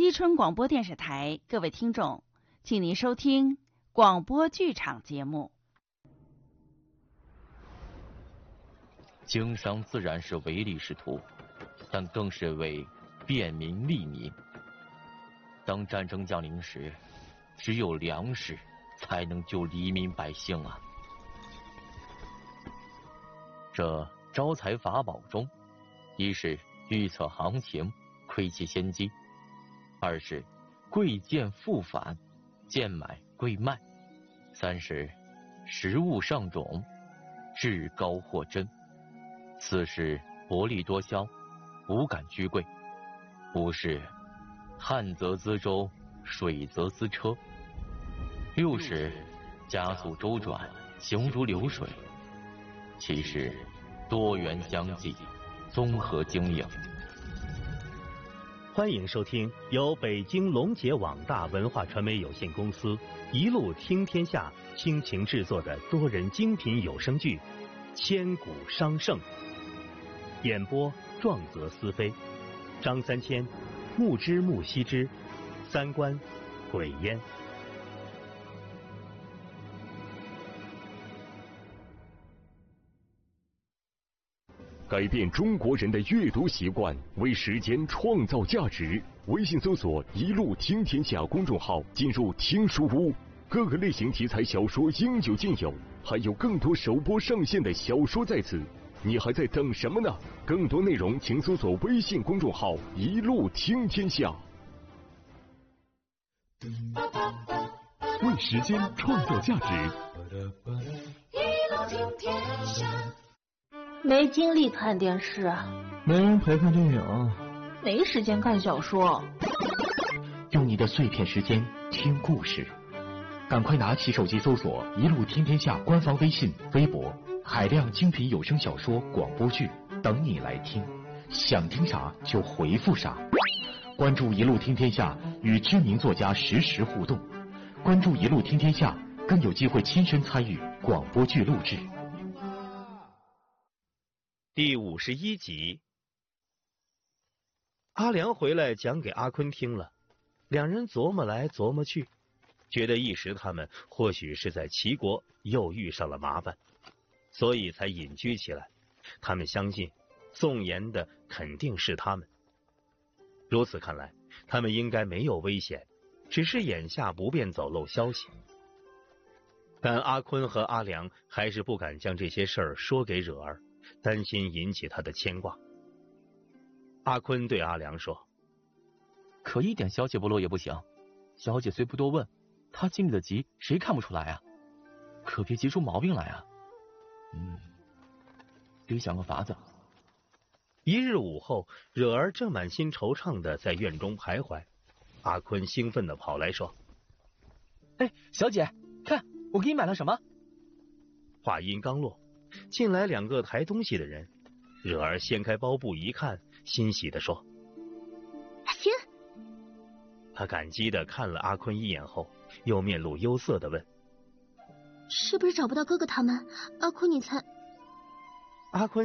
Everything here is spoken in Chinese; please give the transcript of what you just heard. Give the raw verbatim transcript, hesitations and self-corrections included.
伊春广播电视台，各位听众，请您收听广播剧场节目。 经商自然是唯利是图，但更是为便民利民。当战争降临时，只有粮食才能救黎民百姓啊！这招财法宝中，一是预测行情，窥其先机；二是贵贱复返，贱买贵卖；三是食物上种，至高货真；四是薄利多销，无感居贵；五是旱则资舟，水则资车；六是加速周转，行如流水；七是多元相济，综合经营。 欢迎收听由北京龙杰网大文化传媒有限公司一路听天下倾情制作的多人精品有声剧《千古商圣》，演播壮泽思飞，张三千、木之木西之，三观鬼烟。 改变中国人的阅读习惯，为时间创造价值。微信搜索“一路听天下”公众号，进入听书屋，各个类型题材小说应有尽有，还有更多首播上线的小说在此。你还在等什么呢？更多内容请搜索微信公众号“一路听天下”。为时间创造价值。 一路听天下。 没精力看电视， 没人陪看电影， 没时间看小说。 用你的碎片时间听故事，赶快拿起手机搜索“一路听天下”官方微信、微博，海量精品有声小说、广播剧等你来听。想听啥就回复啥。关注“一路听天下”，与知名作家实时互动。关注“一路听天下”，更有机会亲身参与广播剧录制。 第五十一集，阿良回来讲给阿坤听了，两人琢磨来琢磨去，觉得一时他们或许是在齐国又遇上了麻烦，所以才隐居起来。他们相信宋岩的肯定是他们。如此看来，他们应该没有危险，只是眼下不便走漏消息。但阿坤和阿良还是不敢将这些事儿说给惹儿，担心引起他的牵挂。阿坤对阿良说：“ 可一点消息不漏也不行。小姐虽不多问，她心里的急谁看不出来啊？可别急出毛病来啊！嗯，得想个法子。” 一日午后，惹儿正满心惆怅的在院中徘徊，阿坤兴奋的跑来说：“ 哎，小姐，看我给你买了什么？” 话音刚落，进来两个抬东西的人，惹儿掀开包布一看，欣喜地说：“ 行。” 他感激地看了阿坤一眼后，又面露忧色地问：“ 是不是找不到哥哥他们？阿坤，你猜？” 阿坤